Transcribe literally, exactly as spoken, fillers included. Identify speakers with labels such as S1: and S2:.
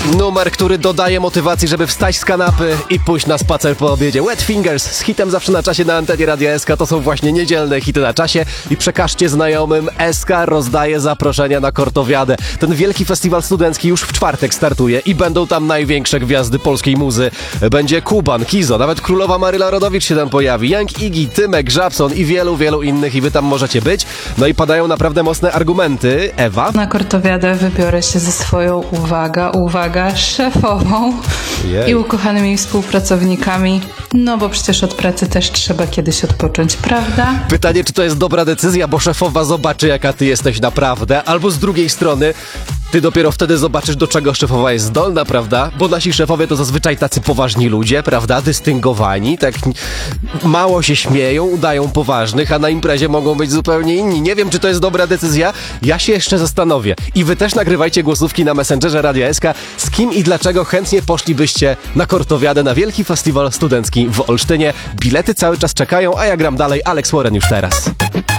S1: Numer, który dodaje motywacji, żeby wstać z kanapy i pójść na spacer po obiedzie. Wet Fingers z hitem zawsze na czasie na antenie Radia S K. To są właśnie niedzielne hity na czasie. I przekażcie znajomym, S K rozdaje zaproszenia na Kortowiadę. Ten wielki festiwal studencki już w czwartek startuje i będą tam największe gwiazdy polskiej muzy. Będzie Kuban, Kizo, nawet królowa Maryla Rodowicz się tam pojawi, Young Iggy, Tymek, Żabson i wielu, wielu innych i wy tam możecie być. No i padają naprawdę mocne argumenty. Ewa?
S2: Na Kortowiadę wybiorę się ze swoją, uwaga, uwaga, szefową
S1: Jej.
S2: i ukochanymi współpracownikami. No bo przecież od pracy też trzeba kiedyś odpocząć, prawda?
S1: Pytanie, czy to jest dobra decyzja, bo szefowa zobaczy, jaka ty jesteś naprawdę, albo z drugiej strony ty dopiero wtedy zobaczysz, do czego szefowa jest zdolna, prawda? Bo nasi szefowie to zazwyczaj tacy poważni ludzie, prawda? Dystyngowani, tak mało się śmieją, udają poważnych, a na imprezie mogą być zupełnie inni. Nie wiem, czy to jest dobra decyzja. Ja się jeszcze zastanowię. I wy też nagrywajcie głosówki na Messengerze Radia S K. Z kim i dlaczego chętnie poszlibyście na Kortowiadę, na wielki festiwal studencki w Olsztynie. Bilety cały czas czekają, a ja gram dalej. Alex Warren już teraz.